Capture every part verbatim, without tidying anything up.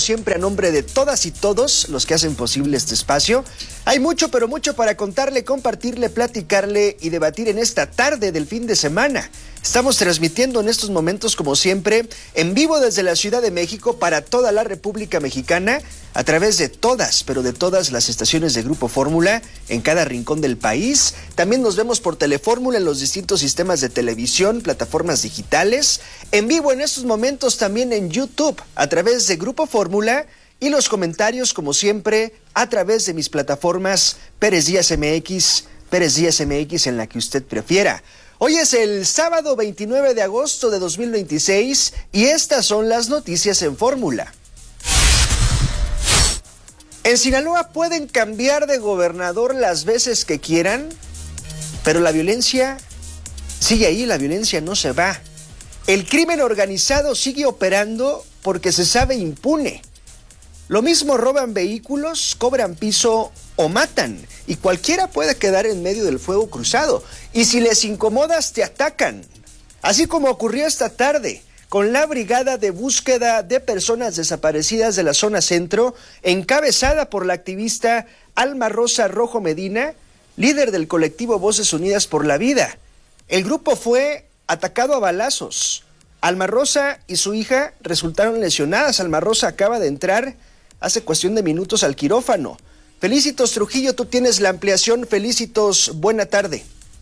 siempre a nombre de todas y todos los que hacen posible este espacio. Hay mucho, pero mucho para contarle, compartirle, platicarle y debatir en esta tarde del fin de semana. Estamos transmitiendo en estos momentos, como siempre, en vivo desde la Ciudad de México para toda la República Mexicana, a través de todas, pero de todas las estaciones de Grupo Fórmula en cada rincón del país. También nos vemos por Telefórmula en los distintos sistemas de televisión, plataformas digitales. En vivo en estos momentos también en YouTube, a través de Grupo Fórmula. Y los comentarios, como siempre, a través de mis plataformas Pérez Díaz M X, Pérez Díaz M X en la que usted prefiera. Hoy es el sábado veintinueve de agosto de dos mil veintiséis y estas son las noticias en Fórmula. En Sinaloa pueden cambiar de gobernador las veces que quieran, pero la violencia sigue ahí, la violencia no se va. El crimen organizado sigue operando porque se sabe impune. Lo mismo roban vehículos, cobran piso o matan, y cualquiera puede quedar en medio del fuego cruzado. Y si les incomodas, te atacan. Así como ocurrió esta tarde con la Brigada de Búsqueda de Personas Desaparecidas de la Zona Centro, encabezada por la activista Alma Rosa Rojo Medina, líder del colectivo Voces Unidas por la Vida. El grupo fue atacado a balazos. Alma Rosa y su hija resultaron lesionadas. Alma Rosa acaba de entrar hace cuestión de minutos al quirófano. Felicitos Trujillo, tú tienes la ampliación. Felicitos, buena tarde.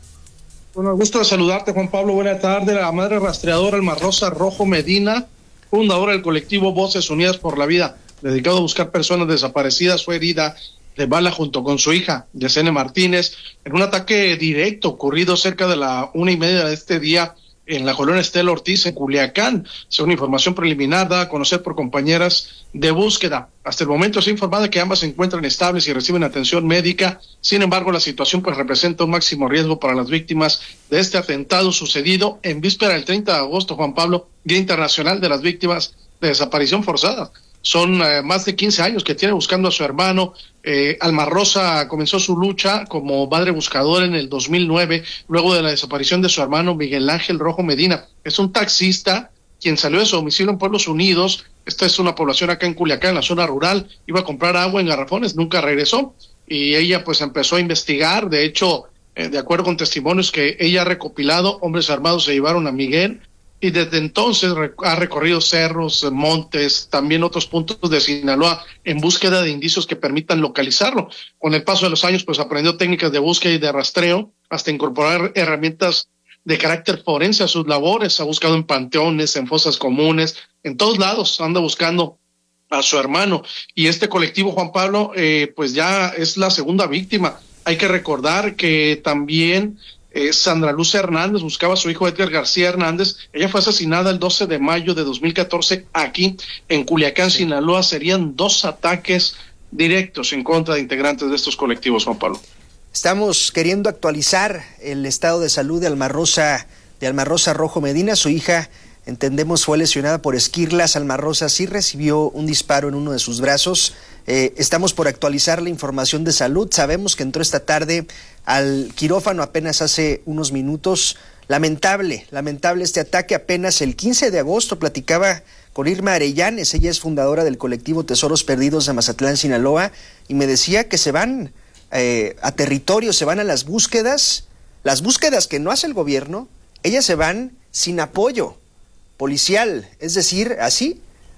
Bueno, gusto de saludarte, Juan Pablo, buena tarde. La madre rastreadora Alma Rosa Rojo Medina, fundadora del colectivo Voces Unidas por la Vida, dedicado a buscar personas desaparecidas, fue herida de bala junto con su hija, Yesenia Martínez, en un ataque directo ocurrido cerca de la una y media de este día en la colonia Estela Ortiz, en Culiacán. Según información preliminar dada a conocer por compañeras de búsqueda. Hasta el momento se ha informado que ambas se encuentran estables y reciben atención médica. Sin embargo, la situación pues representa un máximo riesgo para las víctimas de este atentado sucedido en víspera del treinta de agosto, Juan Pablo, Día Internacional de las Víctimas de Desaparición Forzada. Son eh, más de quince años que tiene buscando a su hermano. Eh, Alma Rosa comenzó su lucha como madre buscadora en el dos mil nueve, luego de la desaparición de su hermano Miguel Ángel Rojo Medina. Es un taxista quien salió de su domicilio en Pueblos Unidos. Esta es una población acá en Culiacán, en la zona rural. Iba a comprar agua en garrafones, nunca regresó. Y ella pues empezó a investigar. De hecho, eh, de acuerdo con testimonios que ella ha recopilado, hombres armados se llevaron a Miguel. Y desde entonces ha recorrido cerros, montes, también otros puntos de Sinaloa en búsqueda de indicios que permitan localizarlo. Con el paso de los años, pues aprendió técnicas de búsqueda y de rastreo, hasta incorporar herramientas de carácter forense a sus labores. Ha buscado en panteones, en fosas comunes, en todos lados anda buscando a su hermano. Y este colectivo, Juan Pablo, eh, pues ya es la segunda víctima. Hay que recordar que también Eh, Sandra Luz Hernández buscaba a su hijo Edgar García Hernández. Ella fue asesinada el doce de mayo de dos mil catorce aquí en Culiacán, sí. Sinaloa. Serían dos ataques directos en contra de integrantes de estos colectivos, Juan Pablo. Estamos queriendo actualizar el estado de salud de Alma Rosa, de Alma Rosa Rojo Medina. Su hija, entendemos, fue lesionada por esquirlas. Alma Rosa sí recibió un disparo en uno de sus brazos. Eh, estamos por actualizar la información de salud. Sabemos que entró esta tarde al quirófano apenas hace unos minutos. Lamentable, lamentable este ataque. Apenas el quince de agosto platicaba con Irma Arellanes. Ella es fundadora del colectivo Tesoros Perdidos de Mazatlán, Sinaloa, y me decía que se van eh, a territorio, se van a las búsquedas, las búsquedas que no hace el gobierno. Ellas se van sin apoyo policial, es decir, así.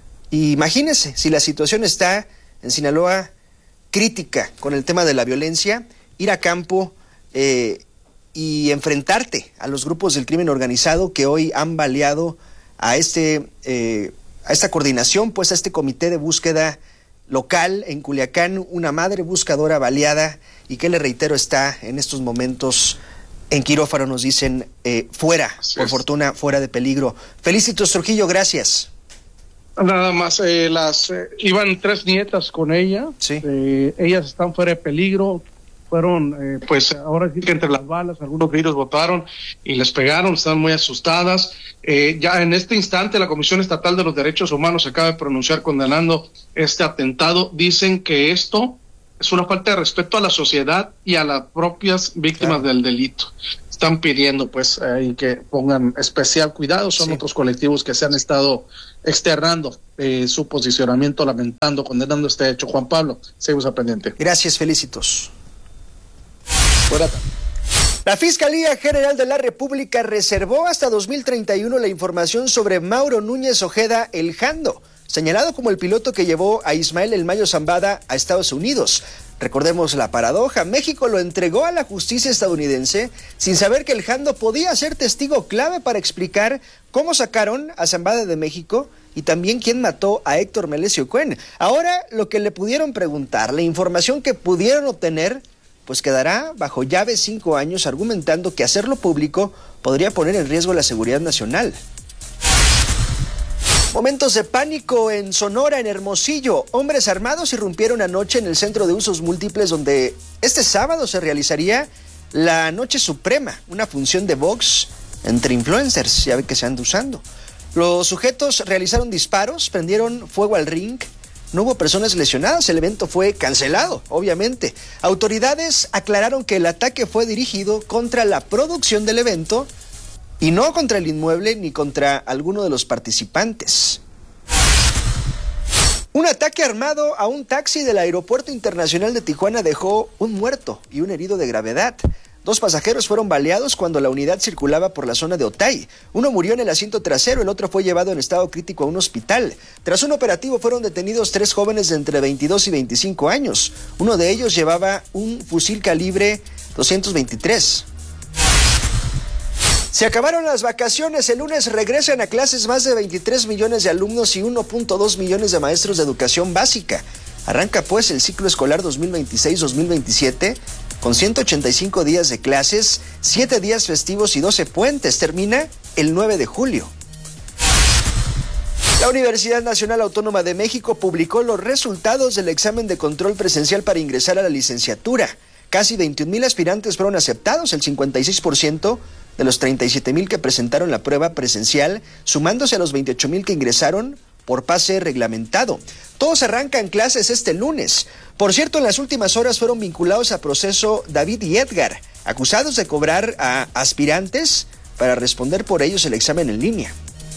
Y imagínese, si la situación está en Sinaloa crítica con el tema de la violencia, ir a campo eh, y enfrentarte a los grupos del crimen organizado que hoy han baleado a este eh, a esta coordinación, pues a este comité de búsqueda local en Culiacán, una madre buscadora baleada y que, le reitero, está en estos momentos en quirófano, nos dicen, eh, fuera, Así por es. fortuna, fuera de peligro. Felicitos Trujillo, gracias. Nada más, eh, las eh, iban tres nietas con ella, sí. eh, ellas están fuera de peligro, fueron, eh, pues ahora sí que entre las balas, algunos gritos botaron y les pegaron, están muy asustadas. Eh, ya en este instante la Comisión Estatal de los Derechos Humanos acaba de pronunciar condenando este atentado. Dicen que esto es una falta de respeto a la sociedad y a las propias víctimas claro. del delito. están pidiendo pues eh, que pongan especial cuidado. Son sí. otros colectivos que se han estado externando eh, su posicionamiento, lamentando, condenando este hecho. Juan Pablo, seguimos al pendiente. Gracias, Felicitos. Buenas tardes. La Fiscalía General de la República reservó hasta dos mil treinta y uno la información sobre Mauro Núñez Ojeda El Jando, señalado como el piloto que llevó a Ismael El Mayo Zambada a Estados Unidos. Recordemos la paradoja, México lo entregó a la justicia estadounidense sin saber que El Jando podía ser testigo clave para explicar cómo sacaron a Zambada de México y también quién mató a Héctor Melesio Cuen. Ahora, lo que le pudieron preguntar, la información que pudieron obtener, pues quedará bajo llave cinco años, argumentando que hacerlo público podría poner en riesgo la seguridad nacional. Momentos de pánico en Sonora, en Hermosillo. Hombres armados irrumpieron anoche en el Centro de Usos Múltiples, donde este sábado se realizaría la Noche Suprema, una función de box entre influencers, ya ve que se anda usando. Los sujetos realizaron disparos, prendieron fuego al ring. No hubo personas lesionadas, el evento fue cancelado, obviamente. Autoridades aclararon que el ataque fue dirigido contra la producción del evento y no contra el inmueble ni contra alguno de los participantes. Un ataque armado a un taxi del Aeropuerto Internacional de Tijuana dejó un muerto y un herido de gravedad. Dos pasajeros fueron baleados cuando la unidad circulaba por la zona de Otay. Uno murió en el asiento trasero, el otro fue llevado en estado crítico a un hospital. Tras un operativo fueron detenidos tres jóvenes de entre veintidós y veinticinco años. Uno de ellos llevaba un fusil calibre doscientos veintitrés. Se acabaron las vacaciones, el lunes regresan a clases más de veintitrés millones de alumnos y uno punto dos millones de maestros de educación básica. Arranca pues el ciclo escolar dos mil veintiséis dos mil veintisiete con ciento ochenta y cinco días de clases, siete días festivos y doce puentes. Termina el nueve de julio. La Universidad Nacional Autónoma de México publicó los resultados del examen de control presencial para ingresar a la licenciatura. Casi veintiún mil aspirantes fueron aceptados, el cincuenta y seis por ciento de los treinta y siete mil que presentaron la prueba presencial, sumándose a los veintiocho mil que ingresaron por pase reglamentado. Todos arrancan clases este lunes. Por cierto, en las últimas horas fueron vinculados a proceso David y Edgar, acusados de cobrar a aspirantes para responder por ellos el examen en línea.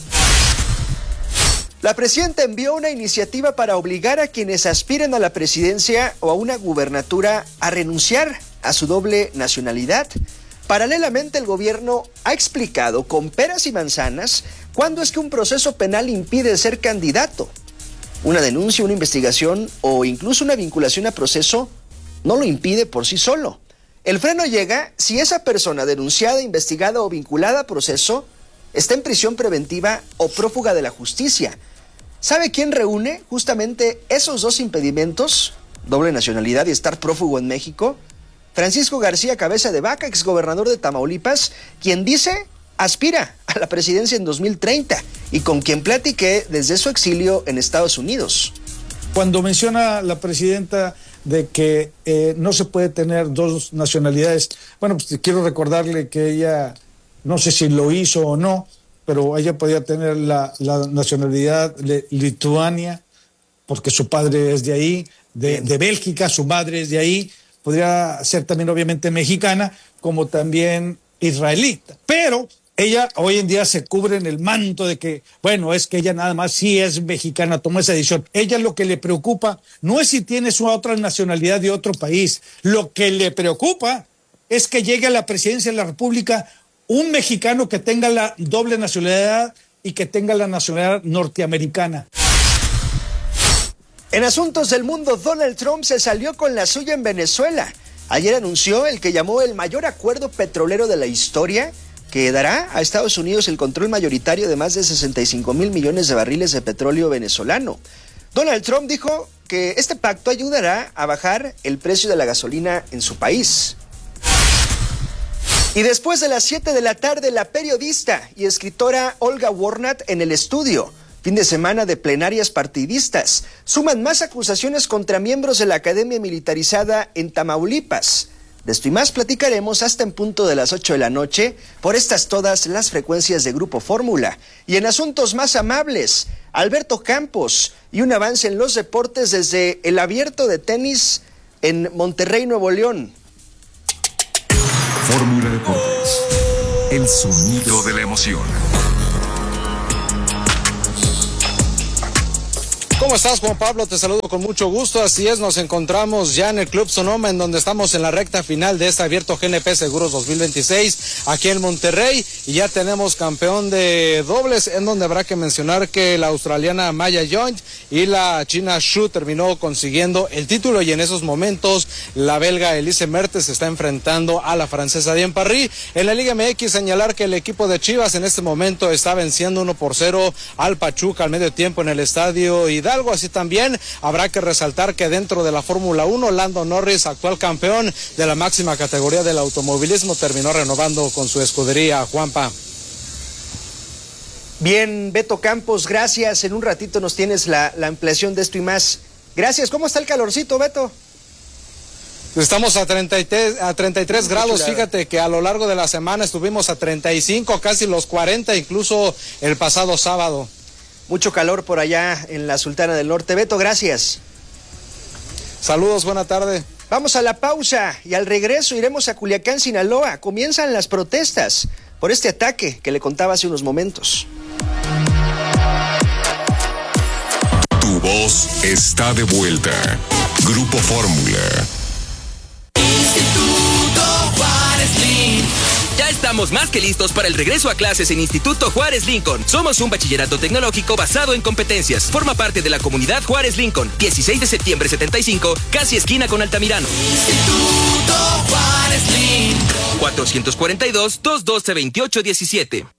La presidenta envió una iniciativa para obligar a quienes aspiren a la presidencia o a una gubernatura a renunciar a su doble nacionalidad. Paralelamente, el gobierno ha explicado con peras y manzanas cuándo es que un proceso penal impide ser candidato. Una denuncia, una investigación o incluso una vinculación a proceso no lo impide por sí solo. El freno llega si esa persona denunciada, investigada o vinculada a proceso está en prisión preventiva o prófuga de la justicia. ¿Sabe quién reúne justamente esos dos impedimentos? Doble nacionalidad y estar prófugo en México. Francisco García Cabeza de Vaca, exgobernador de Tamaulipas, quien dice aspira a la presidencia en dos mil treinta y con quien platiqué desde su exilio en Estados Unidos. Cuando menciona la presidenta de que eh, no se puede tener dos nacionalidades, bueno, pues quiero recordarle que ella, no sé si lo hizo o no, pero ella podía tener la, la nacionalidad de Lituania, porque su padre es de ahí, de, de Bélgica, su madre es de ahí, podría ser también obviamente mexicana, como también israelita, pero ella hoy en día se cubre en el manto de que, bueno, es que ella nada más sí es mexicana, tomó esa decisión. Ella lo que le preocupa no es si tiene su otra nacionalidad de otro país, lo que le preocupa es que llegue a la presidencia de la República un mexicano que tenga la doble nacionalidad y que tenga la nacionalidad norteamericana. En asuntos del mundo, Donald Trump se salió con la suya en Venezuela. Ayer anunció el que llamó el mayor acuerdo petrolero de la historia, que dará a Estados Unidos el control mayoritario de más de sesenta y cinco mil millones de barriles de petróleo venezolano. Donald Trump dijo que este pacto ayudará a bajar el precio de la gasolina en su país. Y después de las siete de la tarde, la periodista y escritora Olga Warnat en el estudio. Fin de semana de plenarias partidistas. Suman más acusaciones contra miembros de la Academia Militarizada en Tamaulipas. De esto y más platicaremos hasta en punto de las ocho de la noche por estas todas las frecuencias de Grupo Fórmula. Y en asuntos más amables, Alberto Campos y un avance en los deportes desde el Abierto de tenis en Monterrey, Nuevo León. Fórmula Deportes. el sonido de la emoción. ¿Cómo estás, Juan Pablo? Te saludo con mucho gusto. Así es, nos encontramos ya en el Club Sonoma, en donde estamos en la recta final de este abierto G N P Seguros dos mil veintiséis, aquí en Monterrey, y ya tenemos campeón de dobles, en donde habrá que mencionar que la australiana Maya Young y la china Xu terminó consiguiendo el título, y en esos momentos la belga Elise Mertens se está enfrentando a la francesa Diane Parry. En la Liga M X, señalar que el equipo de Chivas en este momento está venciendo uno por cero al Pachuca al medio tiempo en el estadio Hidalgo. Algo así también habrá que resaltar que dentro de la Fórmula uno, Lando Norris, actual campeón de la máxima categoría del automovilismo, terminó renovando con su escudería. Juanpa. Bien, Beto Campos, gracias. En un ratito nos tienes la, la ampliación de esto y más. Gracias. ¿Cómo está el calorcito, Beto? Estamos a treinta y tres, a treinta y tres grados. Fíjate que a lo largo de la semana estuvimos a treinta y cinco, casi los cuarenta, incluso el pasado sábado. Mucho calor por allá en la Sultana del Norte. Beto, gracias. Saludos, buena tarde. Vamos a la pausa y al regreso iremos a Culiacán, Sinaloa. Comienzan las protestas por este ataque que le contaba hace unos momentos. Tu voz está de vuelta. Grupo Fórmula. Instituto Juárez Lincoln. Ya estamos más que listos para el regreso a clases en Instituto Juárez Lincoln. Somos un bachillerato tecnológico basado en competencias. Forma parte de la comunidad Juárez Lincoln. dieciséis de septiembre setenta y cinco, casi esquina con Altamirano. Instituto Juárez Lincoln. cuatro cuatro dos, dos uno dos, veintiocho diecisiete.